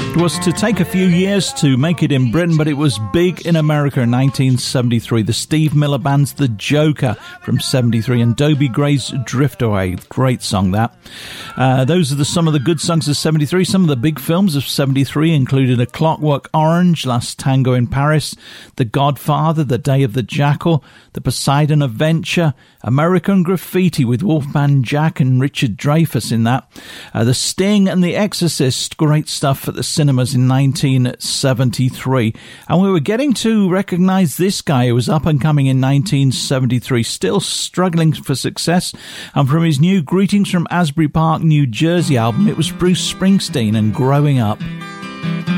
It was to take a few years to make it in Britain, but it was big in America in 1973. The Steve Miller Band's The Joker from 73 and Dobie Gray's Drift Away. Great song, that. Those are some of the good songs of 73. Some of the big films of 73 included A Clockwork Orange, Last Tango in Paris, The Godfather, The Day of the Jackal, The Poseidon Adventure, American Graffiti with Wolfman Jack and Richard Dreyfuss in that, The Sting and The Exorcist, great stuff at the cinemas in 1973. And we were getting to recognise this guy who was up and coming in 1973, still struggling for success, and from his new Greetings from Asbury Park, New Jersey album, it was Bruce Springsteen and Growing Up.